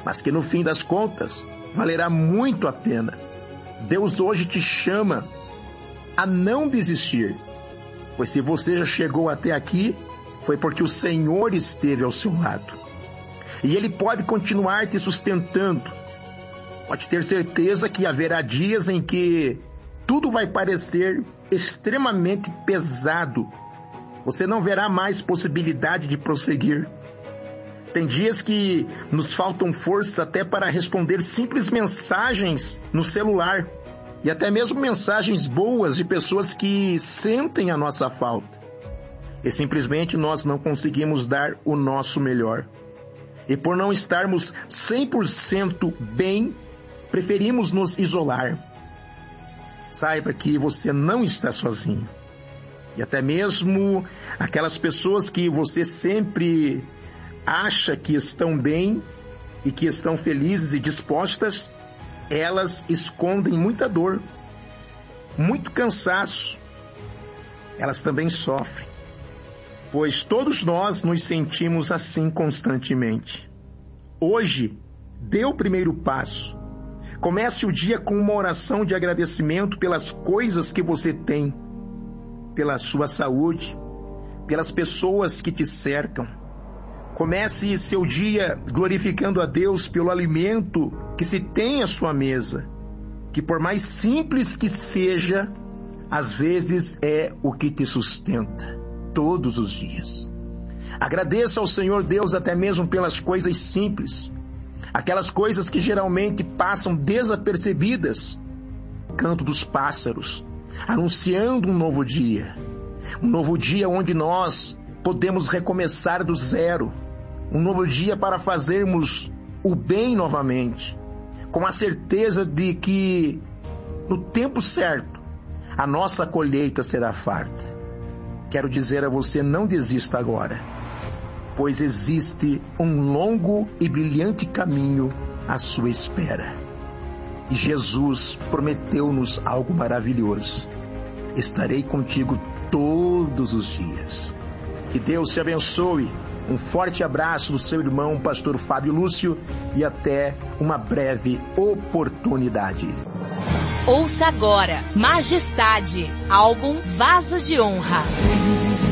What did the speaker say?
mas que no fim das contas valerá muito a pena. Deus hoje te chama a não desistir, pois se você já chegou até aqui, foi porque o Senhor esteve ao seu lado. E Ele pode continuar te sustentando. Pode ter certeza que haverá dias em que tudo vai parecer extremamente pesado. Você não verá mais possibilidade de prosseguir. Tem dias que nos faltam forças até para responder simples mensagens no celular. E até mesmo mensagens boas de pessoas que sentem a nossa falta. E simplesmente nós não conseguimos dar o nosso melhor. E por não estarmos 100% bem, preferimos nos isolar. Saiba que você não está sozinho. E até mesmo aquelas pessoas que você sempre acha que estão bem e que estão felizes e dispostas, elas escondem muita dor, muito cansaço. Elas também sofrem, pois todos nós nos sentimos assim constantemente. Hoje, dê o primeiro passo. Comece o dia com uma oração de agradecimento pelas coisas que você tem, pela sua saúde, pelas pessoas que te cercam. Comece seu dia glorificando a Deus pelo alimento que se tem à sua mesa, que por mais simples que seja, às vezes é o que te sustenta todos os dias. Agradeça ao Senhor Deus até mesmo pelas coisas simples, aquelas coisas que geralmente passam desapercebidas. Canto dos pássaros, anunciando um novo dia onde nós podemos recomeçar do zero, um novo dia para fazermos o bem novamente, com a certeza de que no tempo certo a nossa colheita será farta. Quero dizer a você, não desista agora, pois existe um longo e brilhante caminho à sua espera. E Jesus prometeu-nos algo maravilhoso. Estarei contigo todos os dias. Que Deus te abençoe. Um forte abraço do seu irmão, pastor Fábio Lúcio, e até uma breve oportunidade. Ouça agora Majestade, álbum Vaso de Honra.